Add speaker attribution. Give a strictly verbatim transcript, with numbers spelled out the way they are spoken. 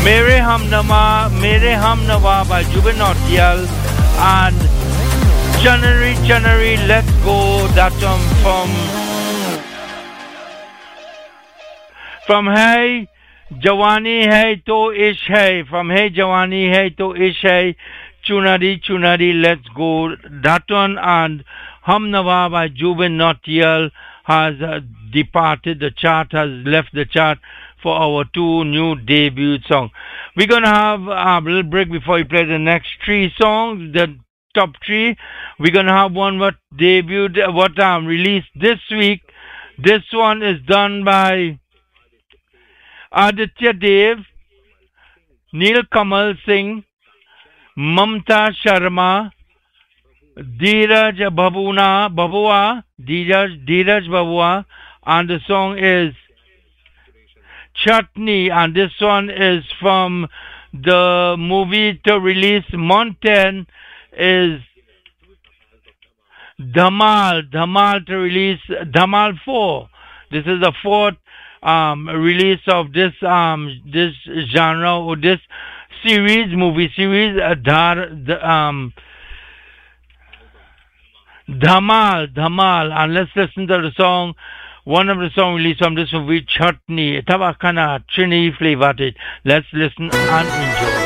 Speaker 1: Mere Hamnawa, Mere Hamnawa by Jubin Nautiyal, and Chanari Chanari Let's Go, that um, from from Hey Jawani Hai To Ish Hai, from Hey Jawani Hai To Ish Hai, Chunari Chunari Let's Go, that one, and Hamnawa by Jubin Nautiyal has uh, departed the chart, has left the chart for our two new debut songs. We're going to have a little break before we play the next three songs, the top three. We're going to have one what debuted, what um, released this week. This one is done by Aditya Dev, Neil Kamal Singh, Mamta Sharma, Dheeraj Babuna, Babua, Dheeraj, Dheeraj Babua, and the song is Chutney, and this one is from the movie to release Mountain is Dhamal, Dhamal to release Dhamal four. This is the fourth um, release of this um, this genre or this series, movie series, uh, Dhar, the, um, Dhamal, Dhamal, and let's listen to the song. One of the songs released from this movie, Chutney. Tabakana, Trini flavored it. Let's listen and enjoy.